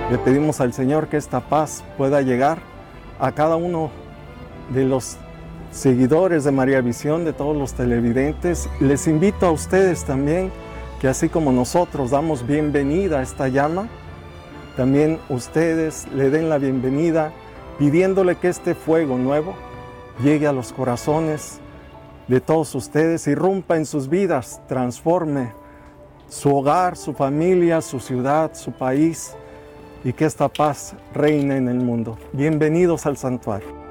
Le pedimos al Señor que esta paz pueda llegar a cada uno de los seguidores de María Visión, de todos los televidentes. Les invito a ustedes también que así como nosotros damos bienvenida a esta llama, también ustedes le den la bienvenida pidiéndole que este fuego nuevo llegue a los corazones de todos ustedes, irrumpa en sus vidas, transforme su hogar, su familia, su ciudad, su país, y que esta paz reine en el mundo. Bienvenidos al santuario.